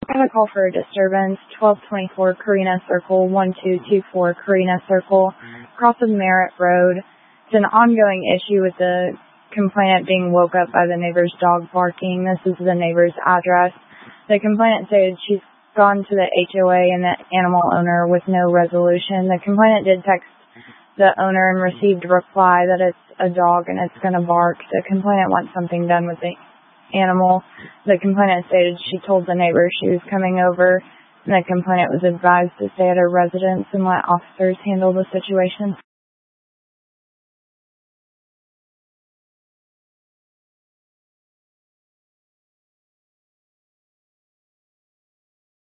I have a call for a disturbance, 1224 Carina Circle, 1224 Carina Circle, across of Merritt Road. It's an ongoing issue with the complainant being woke up by the neighbor's dog barking. This is the neighbor's address. The complainant stated she's gone to the HOA and the animal owner with no resolution. The complainant did text the owner and received a reply that it's a dog and it's going to bark. The complainant wants something done with the animal. The complainant stated she told the neighbor she was coming over, and the complainant was advised to stay at her residence and let officers handle the situation.